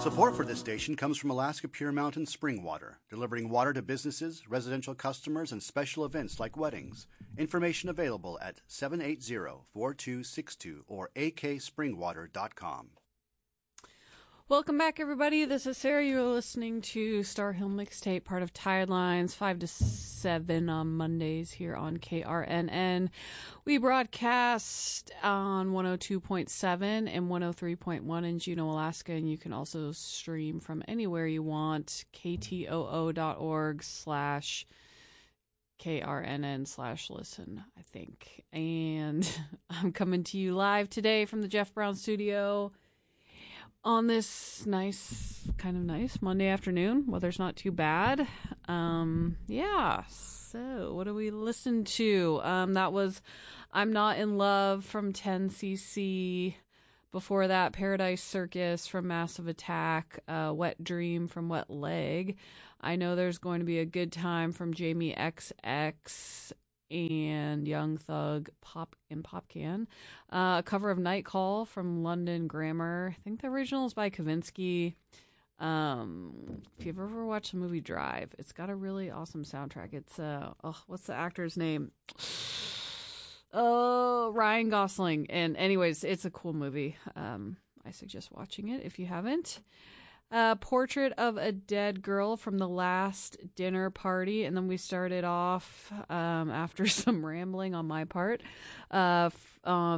Support for this station comes from Alaska Pure Mountain Spring Water, delivering water to businesses, residential customers, and special events like weddings. Information available at 780-4262 or akspringwater.com. Welcome back, everybody. This is Sarah. You're listening to Star Hill Mixtape, part of Tired Lines, 5 to 7 on Mondays here on KRNN. We broadcast on 102.7 and 103.1 in Juneau, Alaska, and you can also stream from anywhere you want, ktoo.org/KRNN/listen, I think. And I'm coming to you live today from the Jeff Brown studio on this kind of nice Monday afternoon. Weather's not too bad. So what do we listen to? That was I'm Not in Love from 10cc. Before that, Paradise Circus from Massive Attack. Wet Dream from Wet Leg. I Know There's Going to Be a Good Time from Jamie XX and Young Thug Popcan. A cover of Night Call from London Grammar. I think the original is by Kavinsky. If you've ever watched the movie Drive, it's got a really awesome soundtrack. It's what's the actor's name? Oh, Ryan Gosling. And anyways, it's a cool movie. I suggest watching it if you haven't. Portrait of a Dead Girl from The Last Dinner Party. And then we started off, after some rambling on my part,